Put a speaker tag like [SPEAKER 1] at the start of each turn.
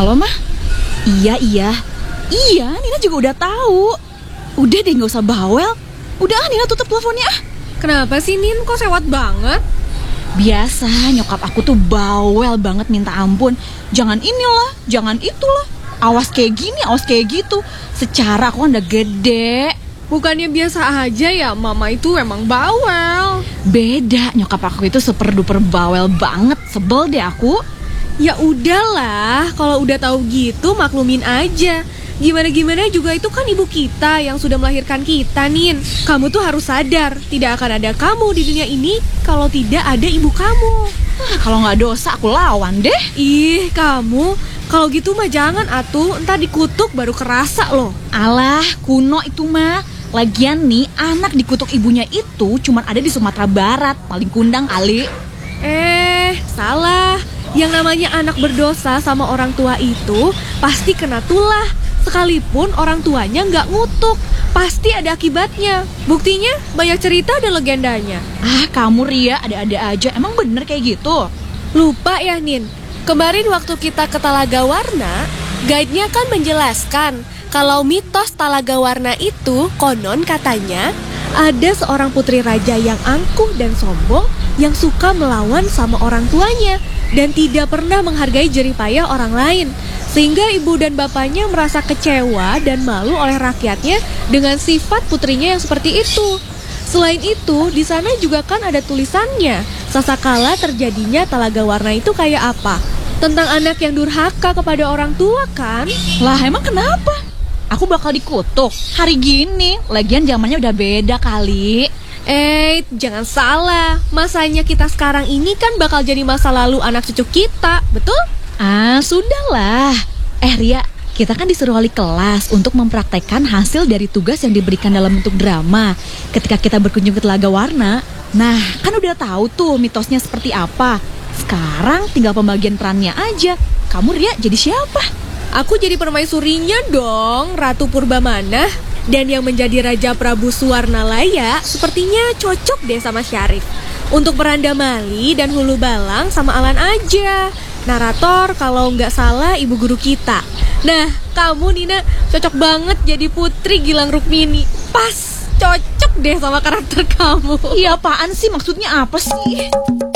[SPEAKER 1] loh, Mah. Iya, Nina juga udah tahu. Udah deh, gak usah bawel. Udah, Nina tutup teleponnya.
[SPEAKER 2] Kenapa sih, Nin? Kok sewot banget?
[SPEAKER 1] Biasa, nyokap aku tuh bawel banget minta ampun. Jangan inilah, jangan itulah. Awas kayak gini, awas kayak gitu. Secara aku kan udah gede.
[SPEAKER 2] Bukannya biasa aja ya, mama itu emang bawel.
[SPEAKER 1] Beda, nyokap aku itu super duper bawel banget. Sebel deh aku.
[SPEAKER 2] Ya udahlah, kalau udah tahu gitu maklumin aja. Gimana-gimana juga itu kan ibu kita yang sudah melahirkan kita, Nin. Kamu tuh harus sadar, tidak akan ada kamu di dunia ini kalau tidak ada ibu kamu.
[SPEAKER 1] Kalau nggak dosa aku lawan deh.
[SPEAKER 2] Ih, kamu kalau gitu mah jangan atuh, entar dikutuk baru kerasa loh.
[SPEAKER 1] Alah, kuno itu mah. Lagian nih, anak dikutuk ibunya itu cuman ada di Sumatera Barat, paling kundang kali.
[SPEAKER 2] Salah. Yang namanya anak berdosa sama orang tua itu pasti kena tulah. Sekalipun orang tuanya nggak ngutuk, pasti ada akibatnya. Buktinya banyak cerita ada legendanya.
[SPEAKER 1] Kamu Ria ada-ada aja. Emang bener kayak gitu?
[SPEAKER 2] Lupa ya, Nin? Kemarin waktu kita ke Talaga Warna, guide-nya kan menjelaskan kalau mitos Talaga Warna itu konon katanya ada seorang putri raja yang angkuh dan sombong yang suka melawan sama orang tuanya dan tidak pernah menghargai jerih payah orang lain. Sehingga ibu dan bapaknya merasa kecewa dan malu oleh rakyatnya dengan sifat putrinya yang seperti itu. Selain itu, di sana juga kan ada tulisannya. Sasakala terjadinya Talaga Warna itu kayak apa? Tentang anak yang durhaka kepada orang tua kan?
[SPEAKER 1] Lah emang kenapa? Aku bakal dikutuk hari gini. Lagian zamannya udah beda kali.
[SPEAKER 2] Jangan salah. Masanya kita sekarang ini kan bakal jadi masa lalu anak cucu kita, betul?
[SPEAKER 1] Sudahlah. Ria, kita kan disuruh wali kelas untuk mempraktekkan hasil dari tugas yang diberikan dalam bentuk drama ketika kita berkunjung ke Talaga Warna. Nah, kan udah tahu tuh mitosnya seperti apa. Sekarang tinggal pembagian perannya aja. Kamu Ria jadi siapa?
[SPEAKER 2] Aku jadi permaisurinya dong, Ratu Purbamana. Dan yang menjadi Raja Prabu Suwarnalaya sepertinya cocok deh sama Syarif. Untuk peran Damali dan Hulu Balang sama Alan aja. Narator kalau nggak salah ibu guru kita. Nah, kamu Nina cocok banget jadi Putri Gilang Rukmini. Pas, cocok deh sama karakter kamu.
[SPEAKER 1] Iya apaan sih? Maksudnya apa sih?